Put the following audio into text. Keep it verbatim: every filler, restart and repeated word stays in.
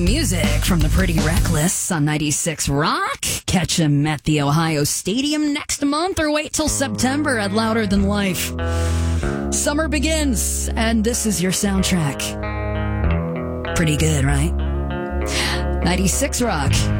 Music from the Pretty Reckless on ninety-six Rock. Catch them at the Ohio Stadium next month or wait till September at Louder Than Life. Summer begins, and this is your soundtrack. Pretty good, right? ninety-six Rock.